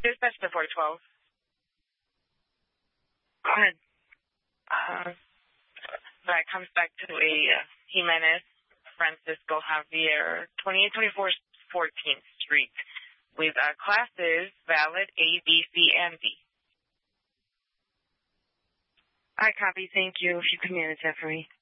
Dispatch the 412. Go ahead. That comes back to a Jimenez Francisco Javier, 2824 14th Street, with classes valid A, B, C, and D. I copy. Thank you. If you could manage that for me.